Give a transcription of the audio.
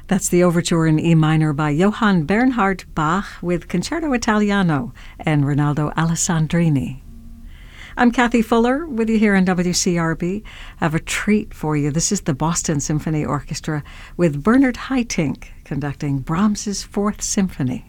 That's the overture in E minor by Johann Bernhard Bach with Concerto Italiano and Rinaldo Alessandrini. I'm Kathy Fuller with you here on WCRB. I have a treat for you. This is the Boston Symphony Orchestra with Bernard Haitink conducting Brahms's Fourth Symphony.